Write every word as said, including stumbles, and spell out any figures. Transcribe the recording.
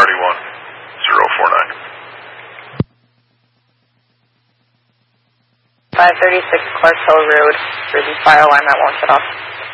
thirty-one, zero four nine. five thirty-six Clark Hill Road, there's a fire alarm that won't shut off.